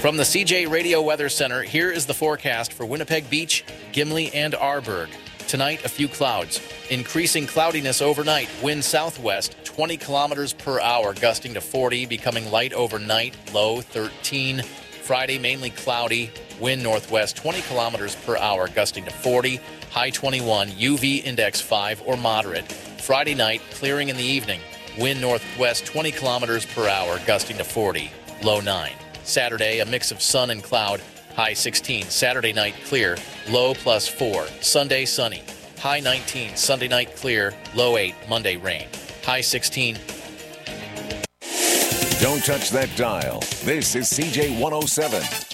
From the CJ Radio Weather Center, here is the forecast for Winnipeg Beach, Gimli, and Arborg. Tonight, a few clouds. Increasing cloudiness overnight. Wind southwest, 20 kilometers per hour, gusting to 40, becoming light overnight, low 13. Friday, mainly cloudy. Wind northwest, 20 kilometers per hour, gusting to 40, high 21. UV index 5 or moderate. Friday night, clearing in the evening. Wind northwest, 20 kilometers per hour, gusting to 40, low 9. Saturday, a mix of sun and cloud, high 16. Saturday night, clear, low plus 4. Sunday, sunny, high 19. Sunday night, clear, low 8. Monday, rain, high 16. Don't touch that dial. This is CJ 107.